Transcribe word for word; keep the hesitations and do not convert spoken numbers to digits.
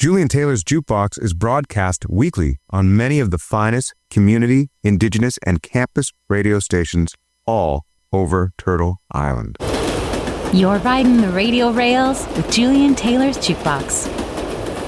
Julian Taylor's Jukebox is broadcast weekly on many of the finest community, indigenous, and campus radio stations all over Turtle Island. You're riding the radio rails with Julian Taylor's Jukebox.